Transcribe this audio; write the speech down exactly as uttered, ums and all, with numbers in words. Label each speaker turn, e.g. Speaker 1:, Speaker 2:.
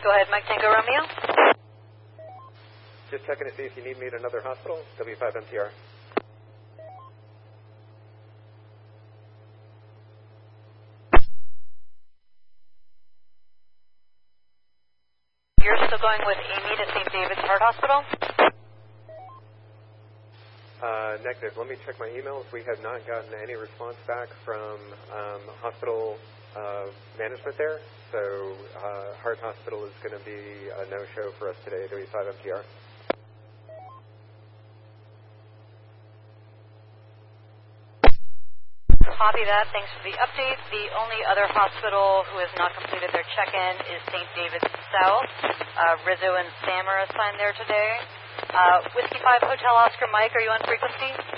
Speaker 1: Go ahead, Mike Tango Romeo.
Speaker 2: Just checking to see if you need me at another hospital. W five M T R.
Speaker 1: You're still going with Amy to Saint David's Heart Hospital?
Speaker 2: Uh, negative. Let me check my emails. We have not gotten any response back from um, hospital uh, management there. So uh, Heart Hospital is going to be a no-show for us today, W five M T R.
Speaker 1: Copy that. Thanks for the update. The only other hospital who has not completed their check-in is Saint David's South. Uh, Rizzo and Sam are assigned there today. Uh, Whiskey five Hotel Oscar Mike, are you on frequency?